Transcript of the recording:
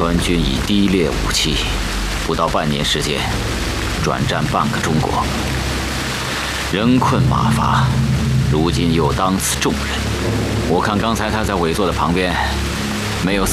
川军以低劣武器，不到半年时间，转战半个中国，人困马乏，如今又当此重任。我看刚才他在尾座的旁边，没有